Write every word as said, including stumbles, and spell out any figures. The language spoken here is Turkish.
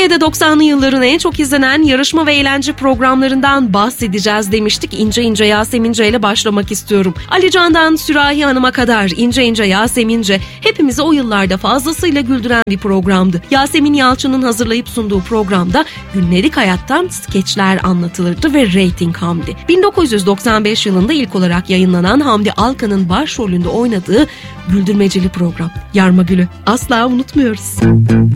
Türkiye'de doksanlı yılların en çok izlenen yarışma ve eğlence programlarından bahsedeceğiz demiştik. İnce İnce Yasemince ile başlamak istiyorum. Ali Can'dan Sürahi Hanım'a kadar İnce İnce Yasemince hepimizi o yıllarda fazlasıyla güldüren bir programdı. Yasemin Yalçın'ın hazırlayıp sunduğu programda günlük hayattan skeçler anlatılırdı ve reyting hamdi. bin dokuz yüz doksan beş yılında ilk olarak yayınlanan Hamdi Alkan'ın başrolünde oynadığı güldürmecili program Yarma Gülü asla unutmuyoruz.